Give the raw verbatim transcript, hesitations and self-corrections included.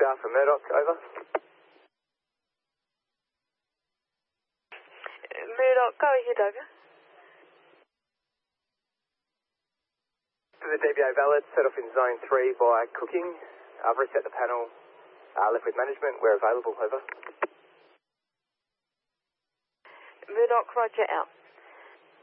radar from Murdoch, over. Murdoch, go ahead, over. The D B A valid, set off in zone three by cooking. I've reset the panel, uh, left with management, we're available, over. Murdoch, roger, out.